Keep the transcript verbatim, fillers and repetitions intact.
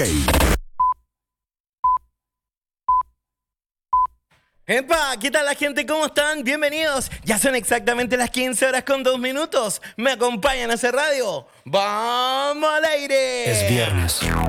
¡Epa! ¿Qué tal la gente? ¿Cómo están? Bienvenidos. Ya son exactamente las quince horas con dos minutos. ¿Me acompañan a hacer radio? ¡Vamos al aire! Es viernes.